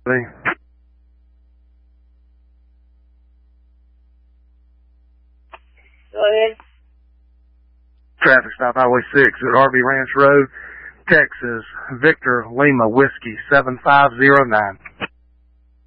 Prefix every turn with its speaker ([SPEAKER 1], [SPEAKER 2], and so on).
[SPEAKER 1] Go ahead.
[SPEAKER 2] Traffic stop Highway 6 at RV Ranch Road, Texas. Victor Lima Whiskey 7509.